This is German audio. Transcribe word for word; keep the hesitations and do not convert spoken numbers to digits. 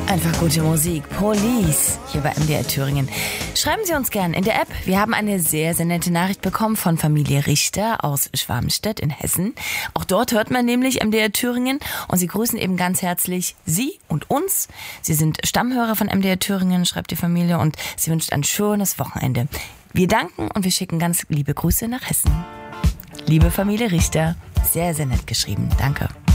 Einfach gute Musik. Police hier bei M D R Thüringen. Schreiben Sie uns gern in der App. Wir haben eine sehr, sehr nette Nachricht bekommen von Familie Richter aus Schwarmstedt in Hessen. Auch dort hört man nämlich M D R Thüringen und sie grüßen eben ganz herzlich Sie und uns. Sie sind Stammhörer von M D R Thüringen, schreibt die Familie, und sie wünscht ein schönes Wochenende. Wir danken und wir schicken ganz liebe Grüße nach Hessen. Liebe Familie Richter, sehr, sehr nett geschrieben. Danke.